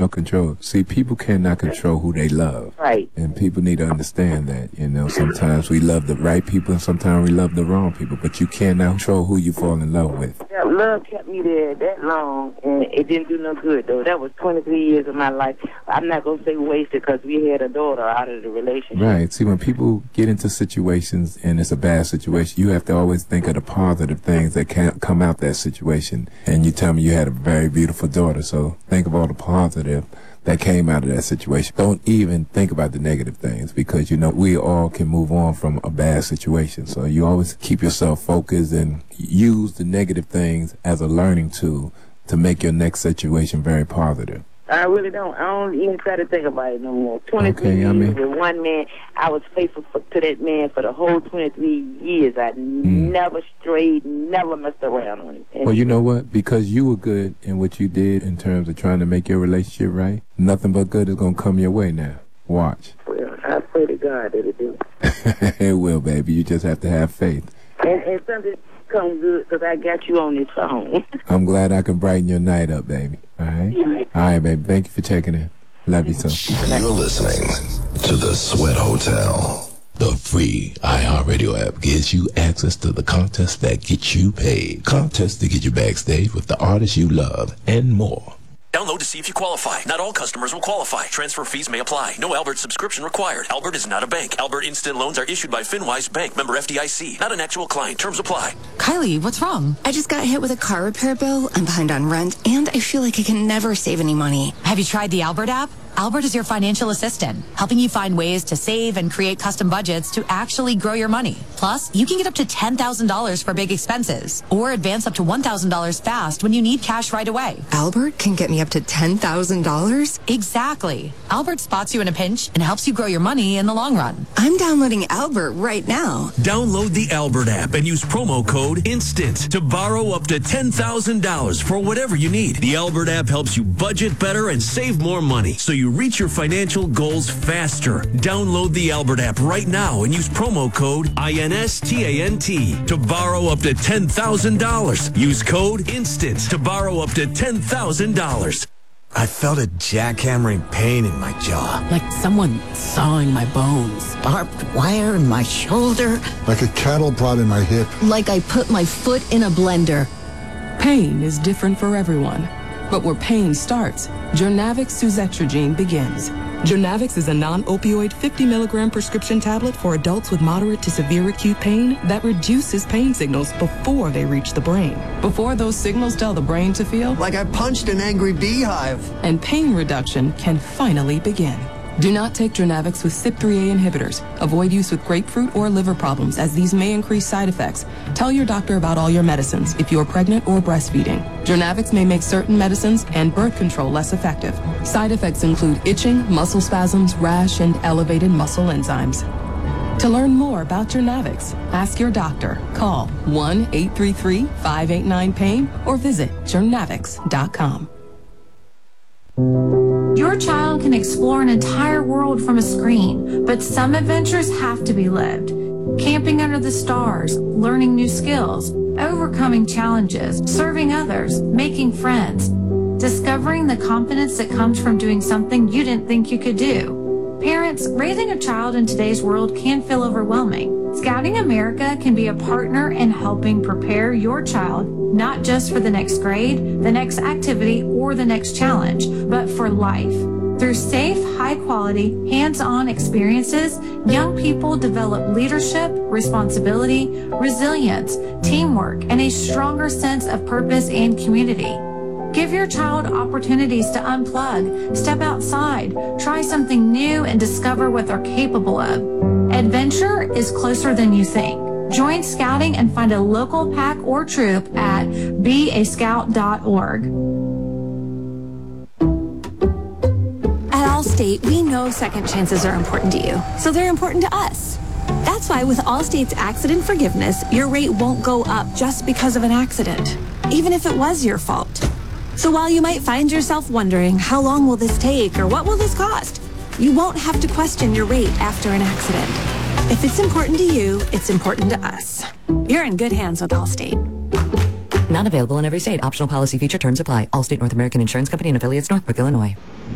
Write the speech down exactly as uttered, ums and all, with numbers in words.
no control. See, people cannot control who they love. Right. And people need to understand that, you know, sometimes we love the right people and sometimes we love the wrong people, but you cannot control who you fall in love with. That love kept me there that long, and it didn't do no good, though. That was twenty-three years of my life. I'm not going to say wasted because we had a daughter out of the relationship. Right. See, when people get into situations and it's a bad situation, you have to always think of the positive things that can come out that situation. And you tell me you had a very beautiful daughter, so think of all the positive that came out of that situation. Don't even think about the negative things, because, you know, we all can move on from a bad situation. So you always keep yourself focused and use the negative things as a learning tool to make your next situation very positive. I really don't. I don't even try to think about it no more. twenty-three okay, years I mean, with one man. I was faithful for, to that man for the whole twenty-three years. I mm. never strayed, never messed around on him. And well, you know what? Because you were good in what you did in terms of trying to make your relationship right, nothing but good is going to come your way now. Watch. Well, I pray to God that it do. It will, baby. You just have to have faith. And, and something come good because I got you on this phone. I'm glad I can brighten your night up, baby. All right? All right, baby. Thank you for checking in. Love you so. You're listening to The Sweat Hotel. The free iHeartRadio app gives you access to the contests that get you paid. Contests to get you backstage with the artists you love and more. Download to see if you qualify. Not all customers will qualify. Transfer fees may apply. No Albert subscription required. Albert is not a bank. Albert Instant Loans are issued by FinWise Bank, member F D I C. Not an actual client. Terms apply. Kylie, what's wrong? I just got hit with a car repair bill. I'm behind on rent, and I feel like I can never save any money. Have you tried the Albert app? Albert is your financial assistant, helping you find ways to save and create custom budgets to actually grow your money. Plus, you can get up to ten thousand dollars for big expenses, or advance up to one thousand dollars fast when you need cash right away. Albert can get me up to ten thousand dollars? Exactly. Albert spots you in a pinch and helps you grow your money in the long run. I'm downloading Albert right now. Download the Albert app and use promo code INSTANT to borrow up to ten thousand dollars for whatever you need. The Albert app helps you budget better and save more money, so you reach your financial goals faster. Download the Albert app right now and use promo code INSTANT to borrow up to ten thousand dollars. Use code INSTANT to borrow up to ten thousand dollars. I felt a jackhammering pain in my jaw. Like someone sawing my bones. Barbed wire in my shoulder. Like a cattle prod in my hip. Like I put my foot in a blender. Pain is different for everyone. But where pain starts, Journavx Suzetrigine begins. Journavx is a non-opioid fifty milligram prescription tablet for adults with moderate to severe acute pain that reduces pain signals before they reach the brain. Before those signals tell the brain to feel like I punched an angry beehive. And pain reduction can finally begin. Do not take Journavx with C Y P three A inhibitors. Avoid use with grapefruit or liver problems, as these may increase side effects. Tell your doctor about all your medicines if you are pregnant or breastfeeding. Journavx may make certain medicines and birth control less effective. Side effects include itching, muscle spasms, rash, and elevated muscle enzymes. To learn more about Journavx, ask your doctor. Call one eight three three, five eight nine, pain or visit journavx dot com. Your child can explore an entire world from a screen, but some adventures have to be lived. Camping under the stars, learning new skills, overcoming challenges, serving others, making friends, discovering the confidence that comes from doing something you didn't think you could do. Parents, raising a child in today's world can feel overwhelming. Scouting America can be a partner in helping prepare your child not just for the next grade, the next activity, or the next challenge, but for life. Through safe, high-quality, hands-on experiences, young people develop leadership, responsibility, resilience, teamwork, and a stronger sense of purpose and community. Give your child opportunities to unplug, step outside, try something new, and discover what they're capable of. Adventure is closer than you think. Join Scouting and find a local pack or troop at be a scout dot org. At Allstate, we know second chances are important to you, so they're important to us. That's why with Allstate's accident forgiveness, your rate won't go up just because of an accident, even if it was your fault. So while you might find yourself wondering, how long will this take or what will this cost? You won't have to question your rate after an accident. If it's important to you, it's important to us. You're in good hands with Allstate. Not available in every state. Optional policy feature terms apply. Allstate North American Insurance Company and affiliates, Northbrook, Illinois.